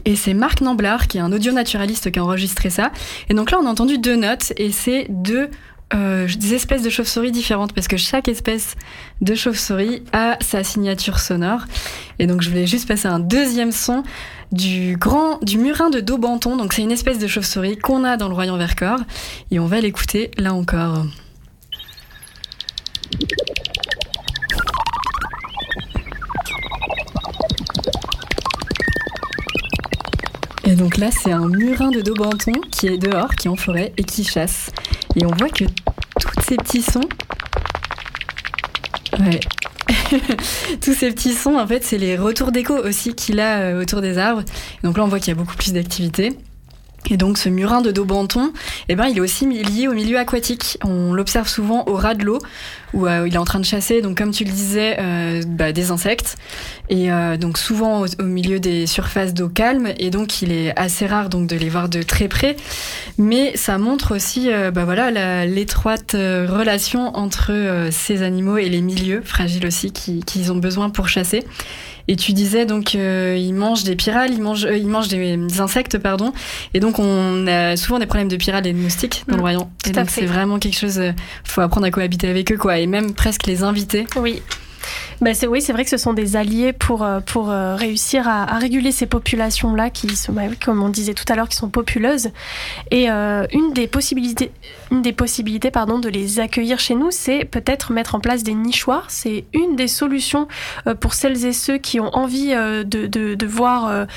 Et c'est Marc Namblard, qui est un audio-naturaliste, qui a enregistré ça. Et donc là, on a entendu 2 notes, et c'est des espèces de chauves-souris différentes, parce que chaque espèce de chauve-souris a sa signature sonore. Et donc je voulais juste passer un deuxième son du murin de Daubenton. Donc c'est une espèce de chauve-souris qu'on a dans le Royan Vercors, et on va l'écouter là encore. Et donc là, c'est un murin de Daubenton qui est dehors, qui est en forêt et qui chasse. Et on voit que tous ces petits sons... Ouais. Tous ces petits sons, en fait, c'est les retours d'écho aussi qu'il a autour des arbres. Et donc là, on voit qu'il y a beaucoup plus d'activité. Et donc ce murin de Daubenton, il est aussi lié au milieu aquatique. On l'observe souvent au ras de l'eau, où il est en train de chasser, donc comme tu le disais, des insectes. Et donc souvent au milieu des surfaces d'eau calme. Et donc il est assez rare donc de les voir de très près. Mais ça montre aussi l'étroite relation entre ces animaux et les milieux fragiles aussi qu'ils ont besoin pour chasser. Et tu disais donc ils mangent des pyrales, ils mangent des insectes, pardon. Et donc on a souvent des problèmes de pyrales et de moustiques dans le Royan. Et donc c'est vraiment quelque chose, faut apprendre à cohabiter avec eux, quoi, et même presque les inviter. Oui. C'est vrai que ce sont des alliés pour réussir à réguler ces populations-là qui sont, comme on disait tout à l'heure, qui sont populeuses. Et une des possibilités de les accueillir chez nous, c'est peut-être mettre en place des nichoirs. C'est une des solutions pour celles et ceux qui ont envie de voir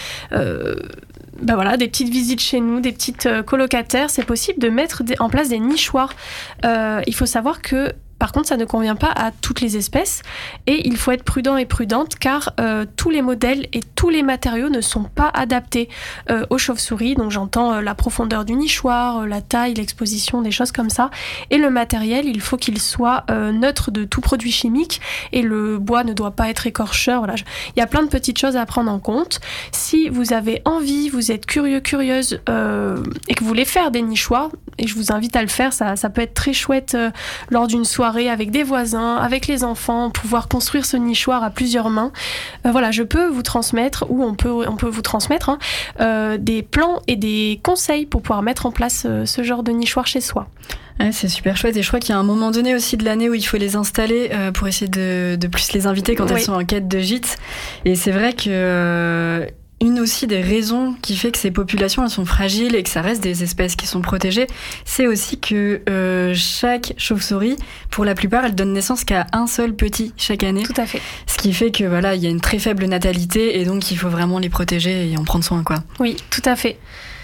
des petites visites chez nous, des petites colocataires. C'est possible de mettre en place des nichoirs. Il faut savoir que par contre, ça ne convient pas à toutes les espèces et il faut être prudent et prudente car tous les modèles et tous les matériaux ne sont pas adaptés aux chauves-souris. Donc j'entends la profondeur du nichoir, la taille, l'exposition, des choses comme ça. Et le matériel, il faut qu'il soit neutre de tout produit chimique et le bois ne doit pas être écorcheur. Voilà. Il y a plein de petites choses à prendre en compte. Si vous avez envie, vous êtes curieux, curieuse et que vous voulez faire des nichoirs, et je vous invite à le faire, ça peut être très chouette lors d'une soirée avec des voisins, avec les enfants, pouvoir construire ce nichoir à plusieurs mains. Je peux vous transmettre, ou on peut vous transmettre des plans et des conseils pour pouvoir mettre en place ce genre de nichoir chez soi. Ouais, c'est super chouette et je crois qu'il y a un moment donné aussi de l'année où il faut les installer pour essayer de plus les inviter quand elles sont en quête de gîte. Et c'est vrai que une aussi des raisons qui fait que ces populations elles sont fragiles et que ça reste des espèces qui sont protégées, c'est aussi que chaque chauve-souris, pour la plupart, elle donne naissance qu'à un seul petit chaque année. Tout à fait. Ce qui fait que il y a une très faible natalité et donc il faut vraiment les protéger et en prendre soin, quoi. Oui, tout à fait.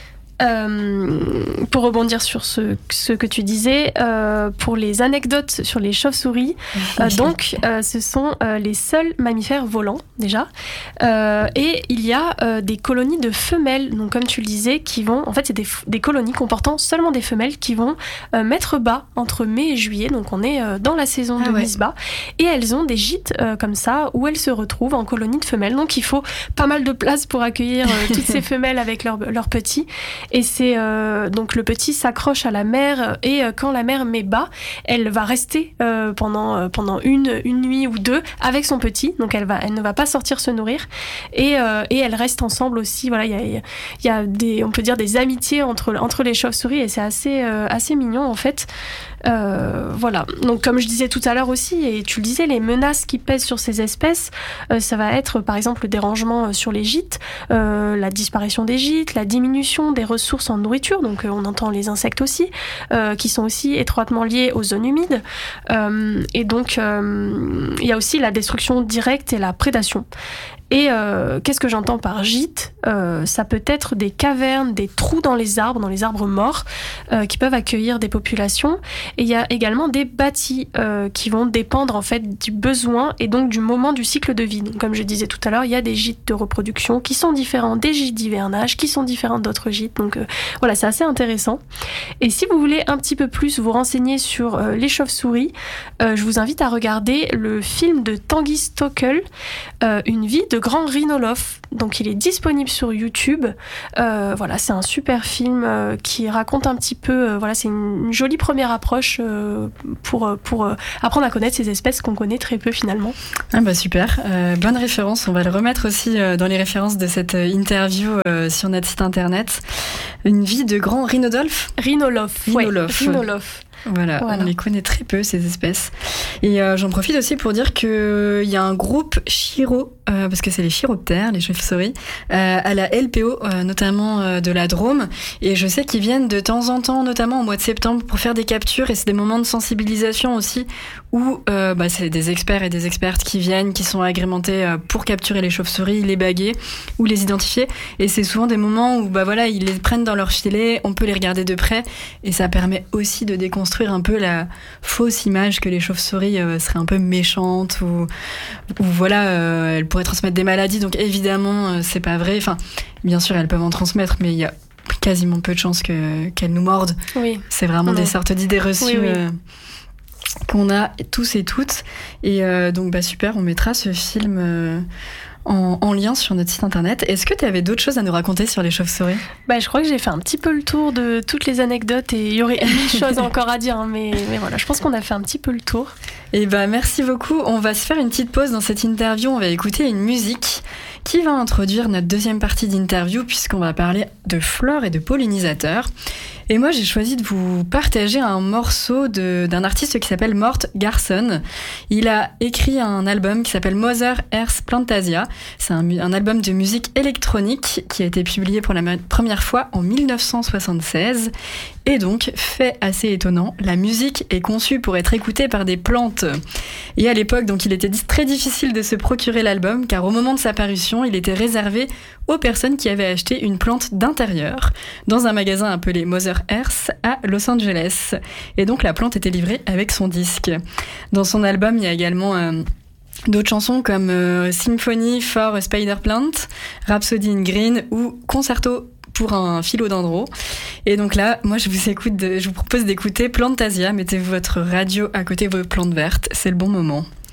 Pour rebondir sur ce que tu disais, pour les anecdotes sur les chauves-souris, ce sont les seuls mammifères volants déjà, et il y a des colonies de femelles, donc comme tu le disais, qui vont, en fait c'est des colonies comportant seulement des femelles qui vont mettre bas entre mai et juillet, donc on est dans la saison de mise bas, et elles ont des gîtes comme ça où elles se retrouvent en colonies de femelles, donc il faut pas mal de place pour accueillir toutes ces femelles avec leurs petits. Et c'est donc le petit s'accroche à la mère et quand la mère met bas, elle va rester pendant une nuit ou deux avec son petit. Donc elle ne va pas sortir se nourrir et elles restent ensemble aussi. Voilà, il y a on peut dire des amitiés entre les chauves-souris et c'est assez mignon en fait. Voilà. Donc comme je disais tout à l'heure aussi, et tu le disais, les menaces qui pèsent sur ces espèces, ça va être par exemple le dérangement sur les gîtes, la disparition des gîtes, la diminution des ressources en nourriture, donc on entend les insectes aussi, qui sont aussi étroitement liés aux zones humides, et donc il y a aussi la destruction directe et la prédation. Et qu'est-ce que j'entends par gîte ? Ça peut être des cavernes, des trous dans les arbres morts, qui peuvent accueillir des populations. Et il y a également des bâtis qui vont dépendre en fait du besoin et donc du moment du cycle de vie. Donc, comme je disais tout à l'heure, il y a des gîtes de reproduction qui sont différents des gîtes d'hivernage, qui sont différents d'autres gîtes. Donc voilà, c'est assez intéressant. Et si vous voulez un petit peu plus vous renseigner sur les chauves-souris, je vous invite à regarder le film de Tanguy Stockel, Une vie de Grand Rhinolophe. Donc il est disponible sur YouTube. Voilà, c'est un super film qui raconte un petit peu. Voilà, c'est une jolie première approche pour apprendre à connaître ces espèces qu'on connaît très peu finalement. Ah bah super, bonne référence. On va le remettre aussi dans les références de cette interview sur notre site internet. Une vie de Grand Rhinolophe. Rhinolophe. Voilà, on les connaît très peu, ces espèces. Et j'en profite aussi pour dire qu'il y a un groupe chiro, parce que c'est les chiroptères, les chauves-souris, à la LPO, notamment de la Drôme. Et je sais qu'ils viennent de temps en temps, notamment au mois de septembre, pour faire des captures. Et c'est des moments de sensibilisation aussi, où c'est des experts et des expertes qui viennent, qui sont agrémentés pour capturer les chauves-souris, les baguer ou les identifier. Et c'est souvent des moments où ils les prennent dans leur filet, on peut les regarder de près. Et ça permet aussi de déconstruire un peu la fausse image que les chauves-souris seraient un peu méchantes ou elles pourraient transmettre des maladies. Donc évidemment, c'est pas vrai. Enfin, bien sûr, elles peuvent en transmettre, mais il y a quasiment peu de chances qu'elles nous mordent. Oui. C'est vraiment des sortes d'idées reçues qu'on a tous et toutes. Et donc, super, on mettra ce film en lien sur notre site internet. Est-ce que tu avais d'autres choses à nous raconter sur les chauves-souris ? Je crois que j'ai fait un petit peu le tour de toutes les anecdotes et il y aurait 1000 choses encore à dire, mais voilà, je pense qu'on a fait un petit peu le tour. Et merci beaucoup. On va se faire une petite pause dans cette interview. On va écouter une musique qui va introduire notre deuxième partie d'interview, puisqu'on va parler de flore et de pollinisateurs. Et moi, j'ai choisi de vous partager un morceau d'un artiste qui s'appelle Mort Garson. Il a écrit un album qui s'appelle Mother Earth Plantasia. C'est un album de musique électronique qui a été publié pour la première fois en 1976. Et donc, fait assez étonnant, la musique est conçue pour être écoutée par des plantes. Et à l'époque, donc, il était très difficile de se procurer l'album, car au moment de sa parution, il était réservé aux personnes qui avaient acheté une plante d'intérieur dans un magasin appelé Mother Earth à Los Angeles. Et donc, la plante était livrée avec son disque. Dans son album, il y a également d'autres chansons comme Symphony for a Spider Plant, Rhapsody in Green ou Concerto pour un philodendron. Et donc là, moi je vous propose d'écouter Plantasia. Mettez votre radio à côté de vos plantes vertes, c'est le bon moment.